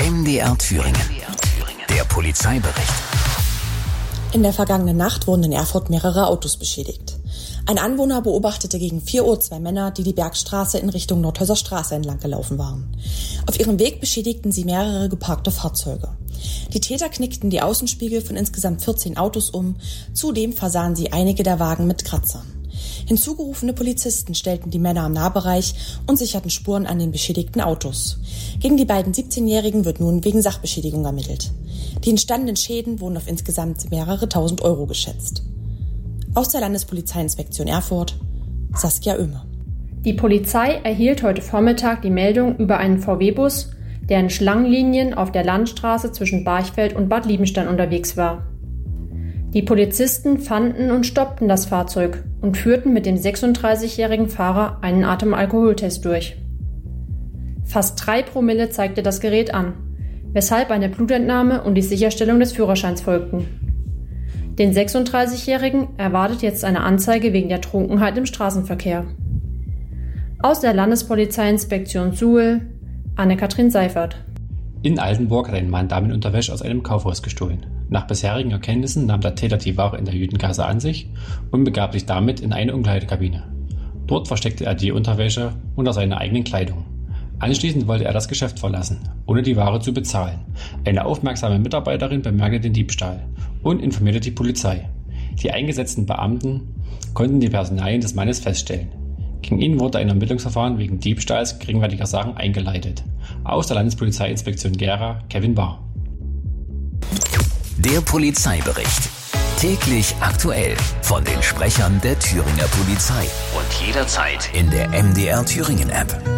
MDR Thüringen. Der Polizeibericht. In der vergangenen Nacht wurden in Erfurt mehrere Autos beschädigt. Ein Anwohner beobachtete gegen 4 Uhr 2 Männer, die die Bergstraße in Richtung Nordhäuser Straße entlang gelaufen waren. Auf ihrem Weg beschädigten sie mehrere geparkte Fahrzeuge. Die Täter knickten die Außenspiegel von insgesamt 14 Autos um. Zudem versahen sie einige der Wagen mit Kratzern. Hinzugerufene Polizisten stellten die Männer im Nahbereich und sicherten Spuren an den beschädigten Autos. Gegen die beiden 17-Jährigen wird nun wegen Sachbeschädigung ermittelt. Die entstandenen Schäden wurden auf insgesamt mehrere tausend Euro geschätzt. Aus der Landespolizeiinspektion Erfurt, Saskia Oehme. Die Polizei erhielt heute Vormittag die Meldung über einen VW-Bus, der in Schlangenlinien auf der Landstraße zwischen Barchfeld und Bad Liebenstein unterwegs war. Die Polizisten fanden und stoppten das Fahrzeug und führten mit dem 36-jährigen Fahrer einen Atemalkoholtest durch. Fast 3 Promille zeigte das Gerät an, weshalb eine Blutentnahme und die Sicherstellung des Führerscheins folgten. Den 36-Jährigen erwartet jetzt eine Anzeige wegen der Trunkenheit im Straßenverkehr. Aus der Landespolizeiinspektion Suhl, Anne-Kathrin Seifert. In Altenburg hat ein Mann Damenunterwäsche aus einem Kaufhaus gestohlen. Nach bisherigen Erkenntnissen nahm der Täter die Ware in der Jüdengasse an sich und begab sich damit in eine Umkleidekabine. Dort versteckte er die Unterwäsche unter seiner eigenen Kleidung. Anschließend wollte er das Geschäft verlassen, ohne die Ware zu bezahlen. Eine aufmerksame Mitarbeiterin bemerkte den Diebstahl und informierte die Polizei. Die eingesetzten Beamten konnten die Personalien des Mannes feststellen. Gegen ihn wurde ein Ermittlungsverfahren wegen Diebstahls geringwertiger Sachen eingeleitet. Aus der Landespolizeiinspektion Gera, Kevin Bahr. Der Polizeibericht. Täglich aktuell von den Sprechern der Thüringer Polizei. Und jederzeit in der MDR Thüringen App.